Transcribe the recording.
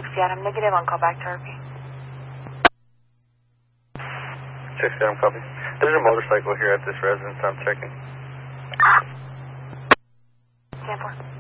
60 Adam, negative on call back to RP. 60 Adam, copy. There's a motorcycle here at this residence I'm checking. 10-4.